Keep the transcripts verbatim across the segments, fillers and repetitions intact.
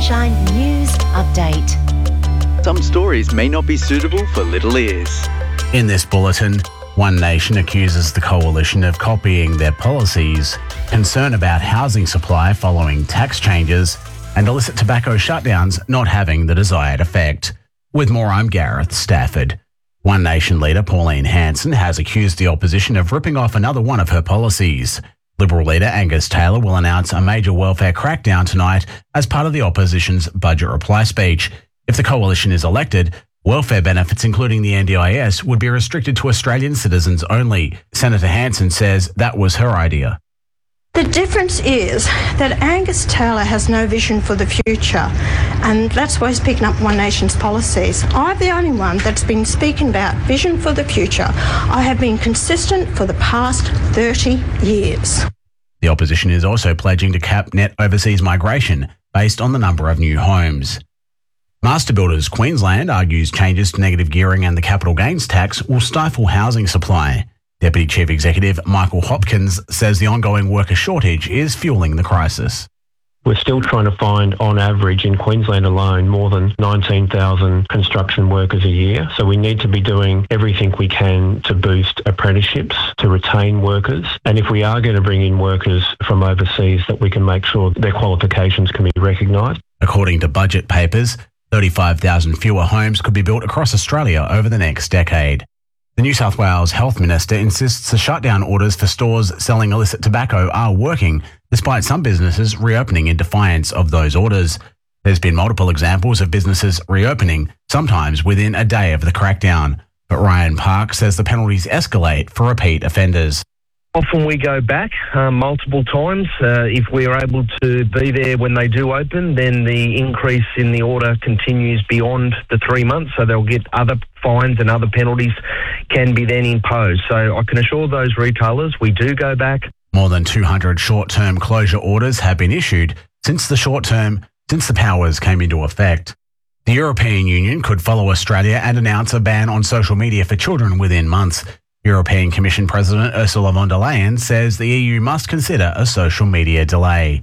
Sunshine News Update. Some stories may not be suitable for little ears. In this bulletin, One Nation accuses the coalition of copying their policies, concern about housing supply following tax changes, and illicit tobacco shutdowns not having the desired effect. With more, I'm Gareth Stafford. One Nation leader Pauline Hanson has accused the opposition of ripping off another one of her policies. Liberal leader Angus Taylor will announce a major welfare crackdown tonight as part of the opposition's budget reply speech. If the coalition is elected, welfare benefits, including the N D I S, would be restricted to Australian citizens only. Senator Hanson says that was her idea. The difference is that Angus Taylor has no vision for the future, and that's why he's picking up One Nation's policies. I'm the only one that's been speaking about vision for the future. I have been consistent for the past thirty years. The opposition is also pledging to cap net overseas migration based on the number of new homes. Master Builders Queensland argues changes to negative gearing and the capital gains tax will stifle housing supply. Deputy Chief Executive Michael Hopkins says the ongoing worker shortage is fueling the crisis. We're still trying to find, on average, in Queensland alone, more than nineteen thousand construction workers a year. So we need to be doing everything we can to boost apprenticeships, to retain workers. And if we are going to bring in workers from overseas, that we can make sure their qualifications can be recognised. According to budget papers, thirty-five thousand fewer homes could be built across Australia over the next decade. The New South Wales Health Minister insists the shutdown orders for stores selling illicit tobacco are working, despite some businesses reopening in defiance of those orders. There's been multiple examples of businesses reopening, sometimes within a day of the crackdown. But Ryan Park says the penalties escalate for repeat offenders. Often we go back uh, multiple times. Uh, if we are able to be there when they do open, then the increase in the order continues beyond the three months, so they'll get other fines and other penalties can be then imposed. So I can assure those retailers we do go back. More than two hundred short-term closure orders have been issued since the short-term, since the powers came into effect. The European Union could follow Australia and announce a ban on social media for children within months. European Commission President Ursula von der Leyen says the E U must consider a social media delay.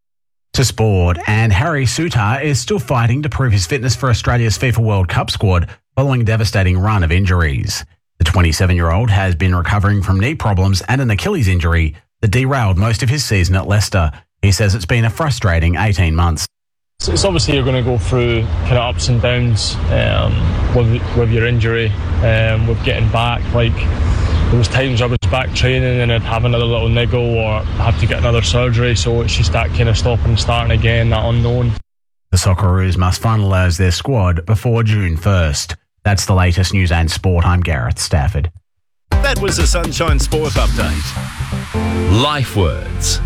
To sport, and Harry Souttar is still fighting to prove his fitness for Australia's FIFA World Cup squad following a devastating run of injuries. The twenty-seven-year-old has been recovering from knee problems and an Achilles injury that derailed most of his season at Leicester. He says it's been a frustrating eighteen months. So it's obviously you're going to go through kind of ups and downs um, with, with your injury, um, with getting back. Like there was times I was back training and I'd have another little niggle or have to get another surgery. So it's just that kind of stopping and starting again, that unknown. The Socceroos must finalise their squad before June first. That's the latest news and sport. I'm Gareth Stafford. That was a Sunshine Sport Update. Life Words.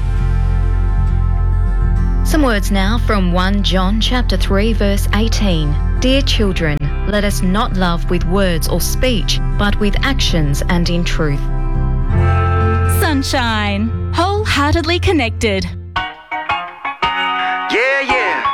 Some words now from First John chapter three verse eighteen. Dear children, let us not love with words or speech, but with actions and in truth. Sunshine, wholeheartedly connected. Yeah, yeah.